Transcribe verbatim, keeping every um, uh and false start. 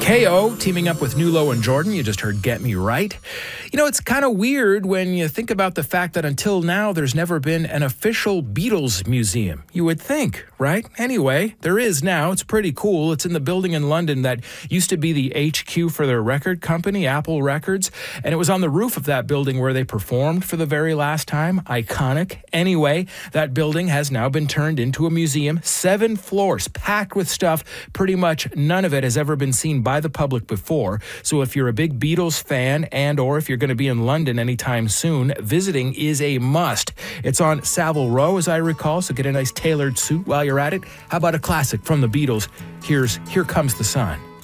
K O teaming up with Nulo and Jordan. You just heard Get Me Right. You know, it's kind of weird when you think about the fact that until now there's never been an official Beatles museum. You would think, right? Anyway, there is now. It's pretty cool. It's in the building in London that used to be the H Q for their record company, Apple Records. And it was on the roof of that building where they performed for the very last time. Iconic. Anyway, that building has now been turned into a museum. Seven floors packed with stuff. Pretty much none of it has ever been seen by the public before. So if you're a big Beatles fan and or if you're going to be in London anytime soon, visiting is a must. It's on Savile Row, as I recall, so get a nice tailored suit while you're at it. How about a classic from the Beatles? Here's Here Comes the Sun.